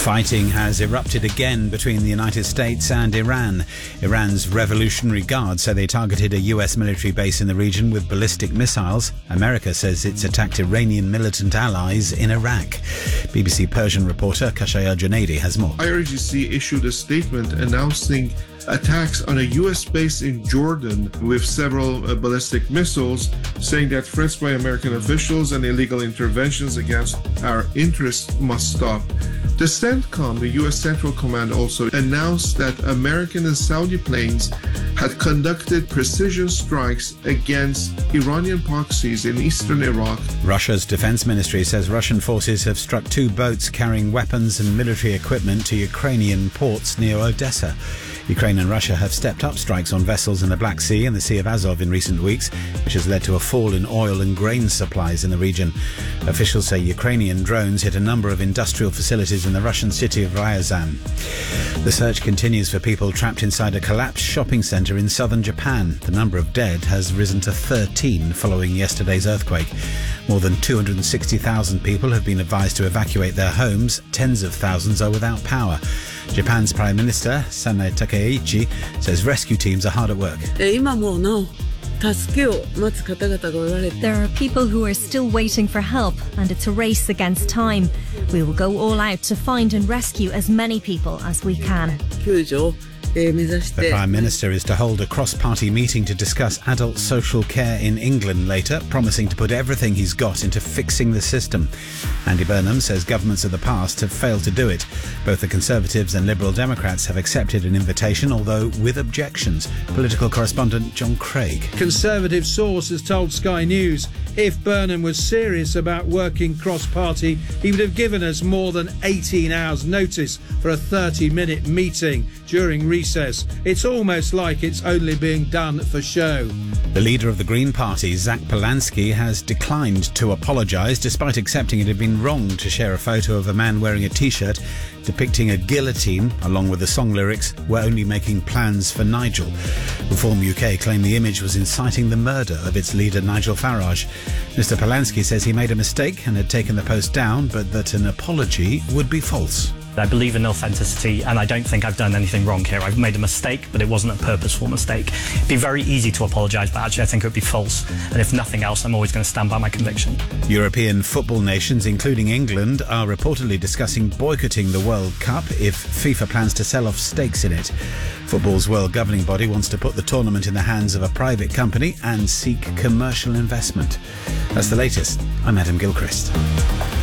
Fighting has erupted again between the United States and Iran. Iran's Revolutionary Guard say they targeted a US military base in the region with ballistic missiles. America says it's attacked Iranian militant allies in Iraq. BBC Persian reporter Kashaya Junaidi has more. IRGC issued a statement announcing attacks on a U.S. base in Jordan with several ballistic missiles, saying that threats by American officials and illegal interventions against our interests must stop. The CENTCOM, the U.S. Central Command, also announced that American and Saudi planes had conducted precision strikes against Iranian proxies in eastern Iraq. Russia's defense ministry says Russian forces have struck 2 boats carrying weapons and military equipment to Ukrainian ports near Odessa. Ukraine and Russia have stepped up strikes on vessels in the Black Sea and the Sea of Azov in recent weeks, which has led to a fall in oil and grain supplies in the region. Officials say Ukrainian drones hit a number of industrial facilities in the Russian city of Ryazan. The search continues for people trapped inside a collapsed shopping centre in southern Japan. The number of dead has risen to 13 following yesterday's earthquake. More than 260,000 people have been advised to evacuate their homes. Tens of thousands are without power. Japan's Prime Minister, Sanae Takaichi, says rescue teams are hard at work. There are people who are still waiting for help, and it's a race against time. We will go all out to find and rescue as many people as we can. The Prime Minister is to hold a cross-party meeting to discuss adult social care in England later, promising to put everything he's got into fixing the system. Andy Burnham says governments of the past have failed to do it. Both the Conservatives and Liberal Democrats have accepted an invitation, although with objections. Political correspondent John Craig. Conservative source has told Sky News if Burnham was serious about working cross-party, he would have given us more than 18 hours notice for a 30-minute meeting during recess. It's almost like it's only being done for show. The leader of the Green Party, Zach Polanski, has declined to apologise despite accepting it had been wrong to share a photo of a man wearing a T-shirt depicting a guillotine, along with the song lyrics, "We're only making plans for Nigel." Reform UK claimed the image was inciting the murder of its leader Nigel Farage. Mr Polanski says he made a mistake and had taken the post down, but that an apology would be false. I believe in authenticity, and I don't think I've done anything wrong here. I've made a mistake, but it wasn't a purposeful mistake. It'd be very easy to apologise, but actually I think it would be false. And if nothing else, I'm always going to stand by my conviction. European football nations, including England, are reportedly discussing boycotting the World Cup if FIFA plans to sell off stakes in it. Football's world governing body wants to put the tournament in the hands of a private company and seek commercial investment. That's the latest. I'm Adam Gilchrist.